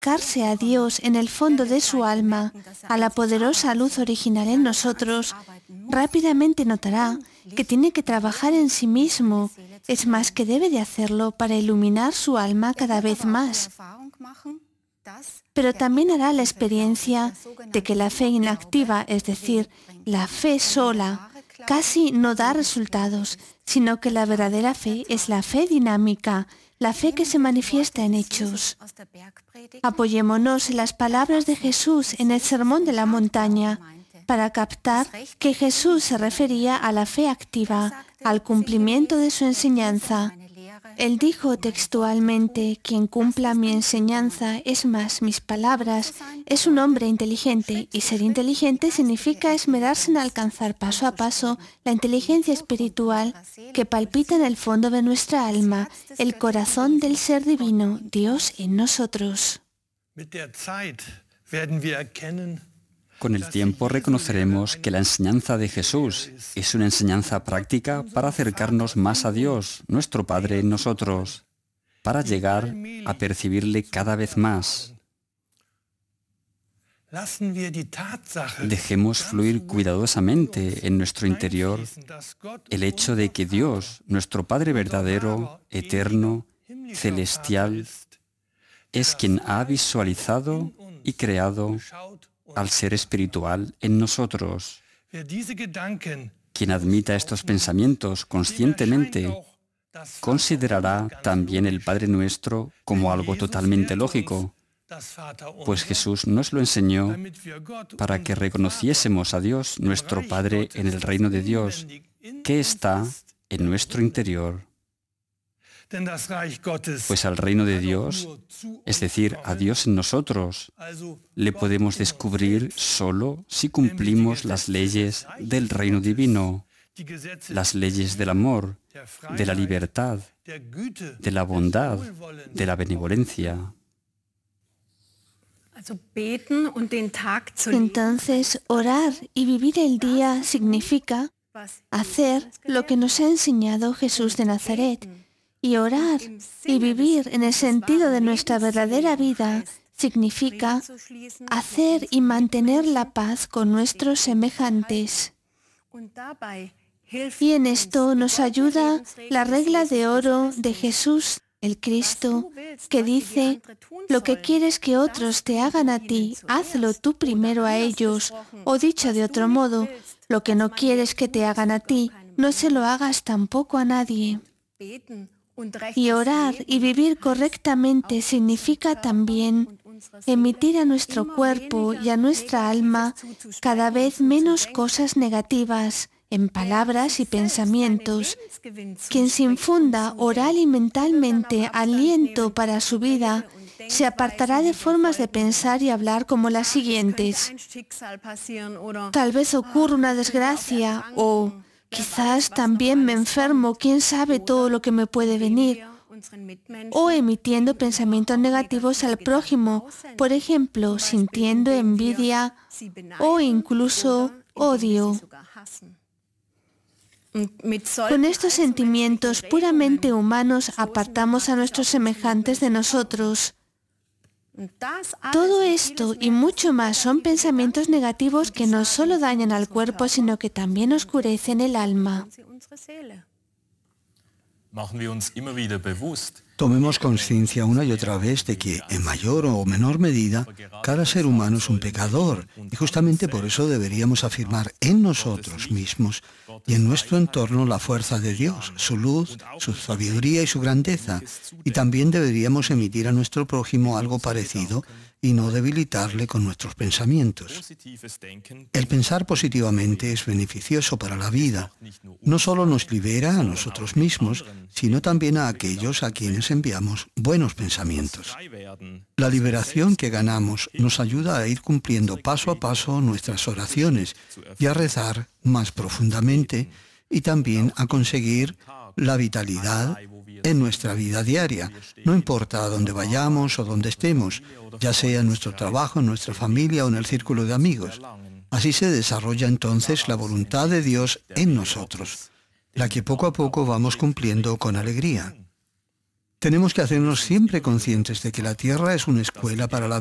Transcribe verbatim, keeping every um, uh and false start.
acercarse a Dios en el fondo de su alma, a la poderosa luz original en nosotros, rápidamente notará que tiene que trabajar en sí mismo, es más, que debe de hacerlo para iluminar su alma cada vez más. Pero también hará la experiencia de que la fe inactiva, es decir, la fe sola, casi no da resultados, sino que la verdadera fe es la fe dinámica, la fe que se manifiesta en hechos. Apoyémonos en las palabras de Jesús en el Sermón de la Montaña para captar que Jesús se refería a la fe activa, al cumplimiento de su enseñanza. Él dijo textualmente: quien cumpla mi enseñanza, es más, mis palabras, es un hombre inteligente, y ser inteligente significa esmerarse en alcanzar paso a paso la inteligencia espiritual que palpita en el fondo de nuestra alma, el corazón del ser divino, Dios en nosotros. Con el tiempo reconoceremos que la enseñanza de Jesús es una enseñanza práctica para acercarnos más a Dios, nuestro Padre en nosotros, para llegar a percibirle cada vez más. Dejemos fluir cuidadosamente en nuestro interior el hecho de que Dios, nuestro Padre verdadero, eterno, celestial, es quien ha visualizado y creado al ser espiritual en nosotros. Quien admita estos pensamientos conscientemente considerará también el Padre Nuestro como algo totalmente lógico, pues Jesús nos lo enseñó para que reconociésemos a Dios, nuestro Padre, en el reino de Dios, que está en nuestro interior. Pues al reino de Dios, es decir, a Dios en nosotros, le podemos descubrir solo si cumplimos las leyes del reino divino, las leyes del amor, de la libertad, de la bondad, de la benevolencia. Entonces, orar y vivir el día significa hacer lo que nos ha enseñado Jesús de Nazaret. Y orar y vivir en el sentido de nuestra verdadera vida significa hacer y mantener la paz con nuestros semejantes. Y en esto nos ayuda la regla de oro de Jesús, el Cristo, que dice: lo que quieres que otros te hagan a ti, hazlo tú primero a ellos. O dicho de otro modo, lo que no quieres que te hagan a ti, no se lo hagas tampoco a nadie. Y orar y vivir correctamente significa también emitir a nuestro cuerpo y a nuestra alma cada vez menos cosas negativas en palabras y pensamientos. Quien se infunda oral y mentalmente aliento para su vida se apartará de formas de pensar y hablar como las siguientes: tal vez ocurra una desgracia, o quizás también me enfermo, quién sabe todo lo que me puede venir. O emitiendo pensamientos negativos al prójimo, por ejemplo, sintiendo envidia o incluso odio. Con estos sentimientos puramente humanos apartamos a nuestros semejantes de nosotros. Todo esto y mucho más son pensamientos negativos que no solo dañan al cuerpo, sino que también oscurecen el alma. Tomemos conciencia una y otra vez de que, en mayor o menor medida, cada ser humano es un pecador, y justamente por eso deberíamos afirmar en nosotros mismos y en nuestro entorno la fuerza de Dios, su luz, su sabiduría y su grandeza, y también deberíamos emitir a nuestro prójimo algo parecido y no debilitarle con nuestros pensamientos. El pensar positivamente es beneficioso para la vida. No solo nos libera a nosotros mismos, sino también a aquellos a quienes enviamos buenos pensamientos. La liberación que ganamos nos ayuda a ir cumpliendo paso a paso nuestras oraciones y a rezar más profundamente, y también a conseguir la vitalidad en nuestra vida diaria, no importa a dónde vayamos o dónde estemos, ya sea en nuestro trabajo, en nuestra familia o en el círculo de amigos. Así se desarrolla entonces la voluntad de Dios en nosotros, la que poco a poco vamos cumpliendo con alegría. Tenemos que hacernos siempre conscientes de que la tierra es una escuela para la